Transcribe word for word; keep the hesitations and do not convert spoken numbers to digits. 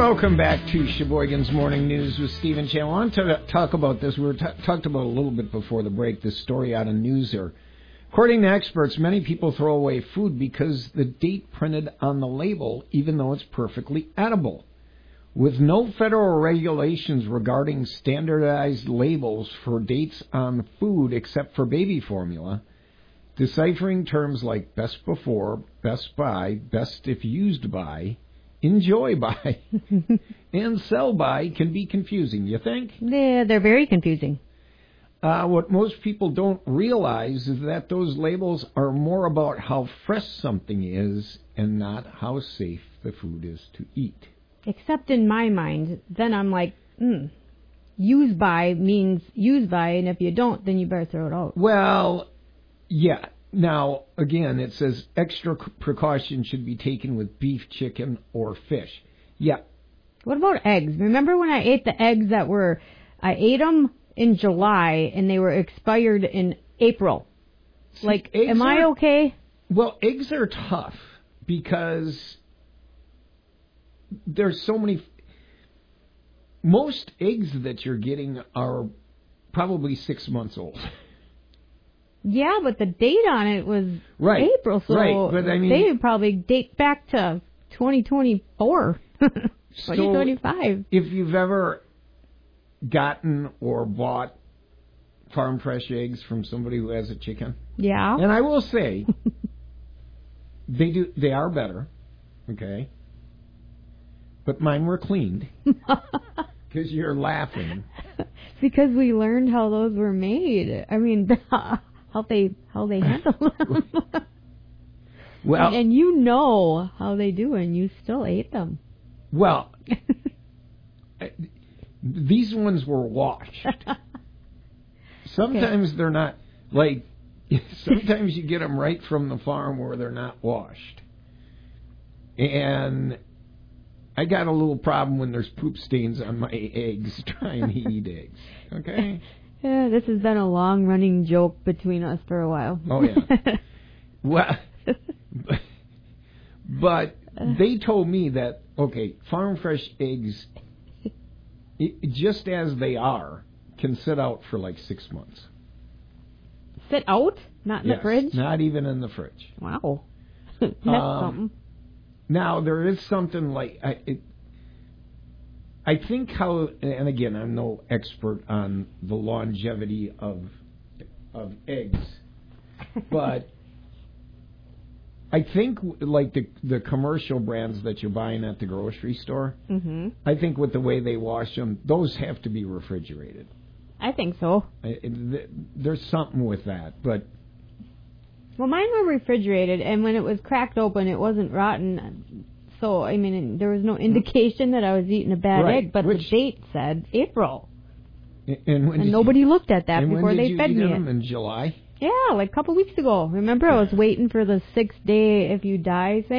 Welcome back to Sheboygan's Morning News with Stephen Chan. I want to talk about this. We were t- talked about a little bit before the break, this story out of Newser. According to experts, many people throw away food because the date printed on the label, even though it's perfectly edible. With no federal regulations regarding standardized labels for dates on food except for baby formula, deciphering terms like best before, best by, best if used by, enjoy by, and sell by can be confusing, you think? Yeah, they're very confusing. Uh, what most people don't realize is that those labels are more about how fresh something is and not how safe the food is to eat. Except in my mind, then I'm like, hmm, use by means use by, and if you don't, then you better throw it out. Well, yeah. Now, again, it says extra precaution should be taken with beef, chicken, or fish. Yeah. What about eggs? Remember when I ate the eggs that were, I ate them in July, and they were expired in April. See, like, am are, I okay? Well, eggs are tough because there's so many. Most eggs that you're getting are probably six months old. Yeah, but the date on it was right, April, so right, but I mean, they would probably date back to twenty twenty-four, twenty twenty-five. If you've ever gotten or bought farm fresh eggs from somebody who has a chicken, yeah, and I will say they do they are better, okay, but mine were cleaned because you're laughing because we learned how those were made. I mean. How they how they handle them. Well, and, and you know how they do, and you still ate them. Well, these ones were washed. Sometimes okay. They're not, like, sometimes you get them right from the farm where they're not washed. And I got a little problem when there's poop stains on my eggs trying to eat eggs. Okay? Yeah, this has been a long-running joke between us for a while. Oh, yeah. Well, but they told me that, okay, farm fresh eggs, it, just as they are, can sit out for like six months. Sit out? Not in yes, the fridge? Not even in the fridge. Wow. That's um, something. Now, there is something like... I, it, I think how, and again, I'm no expert on the longevity of of eggs, but I think like the the commercial brands that you're buying at the grocery store, mm-hmm. I think with the way they wash them, those have to be refrigerated. I think so. It, it, there's something with that, but... Well, mine were refrigerated, and when it was cracked open, it wasn't rotten. So, I mean, there was no indication that I was eating a bad right. egg, but Which, the date said April. And, when and nobody you, looked at that and before when did they you fed eat me them it. In July? Yeah, like a couple weeks ago. Remember, I was waiting for the sixth day if you die thing?